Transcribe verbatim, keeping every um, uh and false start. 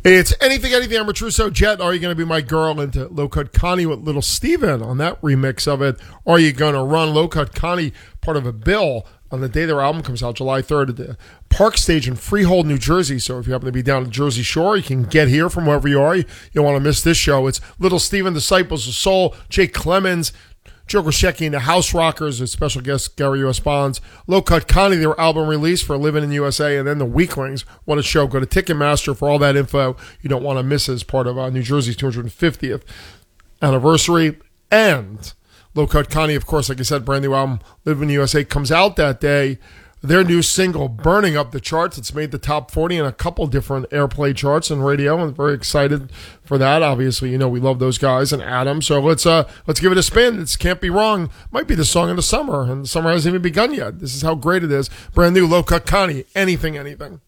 It's Anything, Anything. I'm a Trousseau Jet. Are you going to be my girl? Into Low Cut Connie with Little Steven on that remix of it. Are you going to run? Low Cut Connie, part of a bill on the day their album comes out, July third, at the Park Stage in Freehold, New Jersey. So if you happen to be down at Jersey Shore, you can get here from wherever you are. You don't want to miss this show. It's Little Steven, Disciples of Soul, Jake Clemens, Joe Grishecki and the House Rockers, with special guest Gary U S. Bonds. Low Cut Connie, their album release for Living in the U S A, and then the Weaklings. What a show. Go to Ticketmaster for all that info you don't want to miss as part of uh, New Jersey's two hundred fiftieth anniversary. And Low Cut Connie, of course, like I said, brand new album, Living in the U S A, comes out that day. Their new single, burning up the charts. It's made the top forty in a couple different airplay charts and radio. I'm very excited for that. Obviously, you know, we love those guys and Adam. So let's uh let's give it a spin. It can't be wrong. Might be the song of the summer, and the summer hasn't even begun yet. This is how great it is. Brand new Low Cut Connie. Anything, anything.